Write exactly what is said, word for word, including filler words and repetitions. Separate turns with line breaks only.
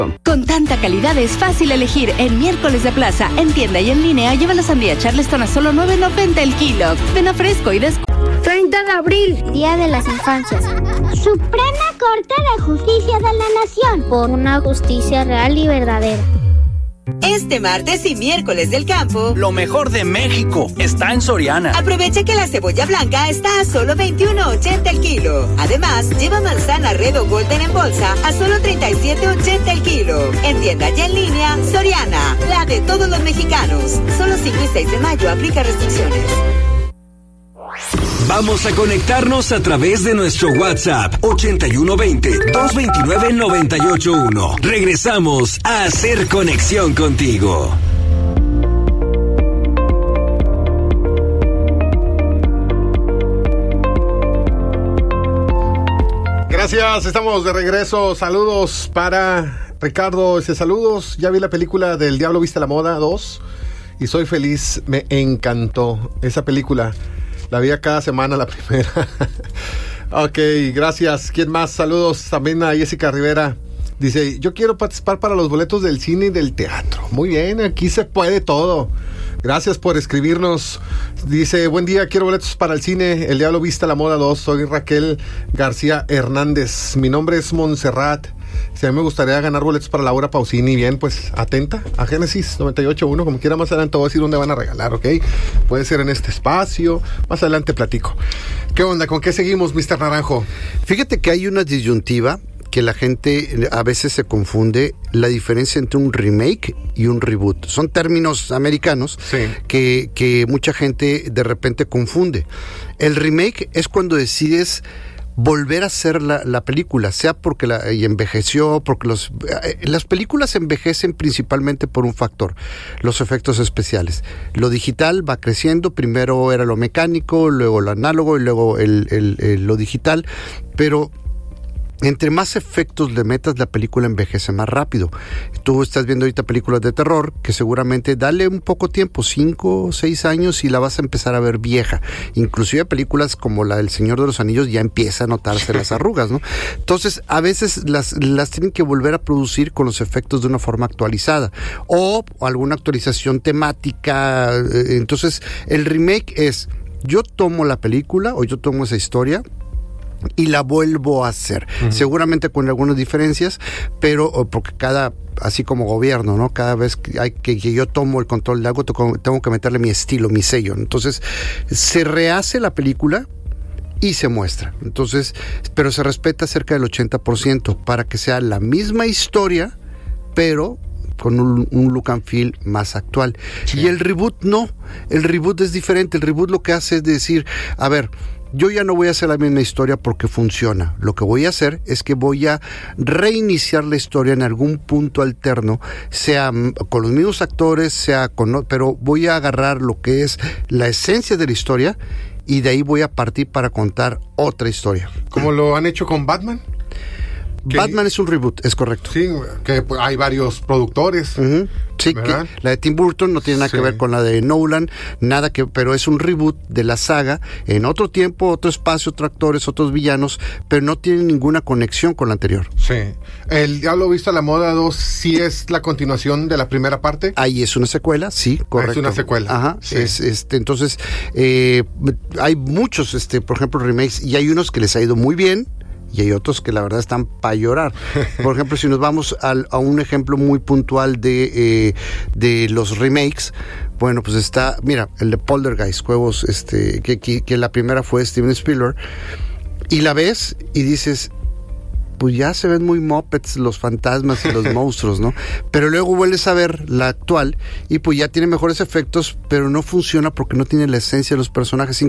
Con tanta calidad es fácil elegir. En Miércoles de Plaza, en tienda y en línea, lleva la sandía Charleston a solo nueve noventa el kilo. Ven a fresco y descuento.
treinta de abril, Día de las Infancias. Suprema Corte de Justicia de la Nación. Por una justicia real y verdadera.
Este martes y miércoles del campo,
lo mejor de México está en Soriana.
Aprovecha que la cebolla blanca está a solo veintiuno ochenta el kilo. Además, lleva manzana Red o Golden en bolsa a solo treinta y siete ochenta el kilo. En tienda y en línea, Soriana, la de todos los mexicanos. Solo cinco y seis de mayo, aplica restricciones.
Vamos a conectarnos a través de nuestro WhatsApp ochenta y uno veinte, doscientos veintinueve, noventa y ocho uno. Regresamos a hacer conexión contigo.
Gracias, estamos de regreso. Saludos para Ricardo. Dice, saludos, ya vi la película del Diablo Viste la Moda dos y soy feliz, me encantó esa película. La vi cada semana, la primera. Ok, gracias. ¿Quién más? Saludos también a Jessica Rivera. Dice, yo quiero participar para los boletos del cine y del teatro. Muy bien, aquí se puede todo. Gracias por escribirnos. Dice, buen día, quiero boletos para el cine El Diablo Viste la Moda dos. Soy Raquel García Hernández. Mi nombre es Montserrat. Si a mí me gustaría ganar boletos para Laura Pausini, bien, pues atenta a Génesis noventa y ocho punto uno, como quiera más adelante voy a decir dónde van a regalar, ¿ok? Puede ser en este espacio, más adelante platico. ¿Qué onda? ¿Con qué seguimos, mister Naranjo?
Fíjate que hay una disyuntiva que la gente a veces se confunde, la diferencia entre un remake y un reboot. Son términos americanos, sí, que, que mucha gente de repente confunde. El remake es cuando decides volver a hacer la, la película, sea porque la y envejeció, porque los eh, las películas envejecen principalmente por un factor, los efectos especiales. Lo digital va creciendo, primero era lo mecánico, luego lo análogo y luego el, el, el, lo digital, pero entre más efectos le metas, la película envejece más rápido. Tú estás viendo ahorita películas de terror que seguramente dale un poco tiempo, cinco o seis años y la vas a empezar a ver vieja. Inclusive películas como la del Señor de los Anillos ya empieza a notarse las arrugas, ¿no? Entonces, a veces las, las tienen que volver a producir con los efectos de una forma actualizada o alguna actualización temática. Entonces, el remake es, yo tomo la película o yo tomo esa historia y la vuelvo a hacer, uh-huh. seguramente con algunas diferencias, pero porque cada, así como gobierno, ¿no? Cada vez que, hay, que, que yo tomo el control de algo, tengo que meterle mi estilo, mi sello. Entonces, se rehace la película y se muestra. Entonces, pero se respeta cerca del ochenta por ciento para que sea la misma historia, pero con un, un look and feel más actual. Sí. Y el reboot no, el reboot es diferente. El reboot lo que hace es decir, a ver, yo ya no voy a hacer la misma historia porque funciona. Lo que voy a hacer es que voy a reiniciar la historia en algún punto alterno, sea con los mismos actores, sea con, pero voy a agarrar lo que es la esencia de la historia y de ahí voy a partir para contar otra historia.
¿Como lo han hecho con Batman?
Que, Batman es un reboot, es correcto.
Sí, que hay varios productores.
Uh-huh. Sí, que la de Tim Burton no tiene nada sí. que ver con la de Nolan, nada que, pero es un reboot de la saga en otro tiempo, otro espacio, otros actores, otros villanos, pero no tiene ninguna conexión con la anterior.
Sí. El Diablo Viste la Moda dos sí es la continuación de la primera parte.
Ahí es una secuela, sí, correcto.
Es una secuela.
Ajá. Sí. Es, este, entonces, eh, hay muchos, este, por ejemplo, remakes, y hay unos que les ha ido muy bien. Y hay otros que la verdad están para llorar. Por ejemplo, si nos vamos al, a un ejemplo muy puntual de, eh, de los remakes, bueno, pues está, mira, el de Poltergeist, juegos, este, que, que, que la primera fue Steven Spielberg, y la ves y dices, pues ya se ven muy Muppets los fantasmas y los monstruos, ¿no? Pero luego vuelves a ver la actual y pues ya tiene mejores efectos, pero no funciona porque no tiene la esencia de los personajes.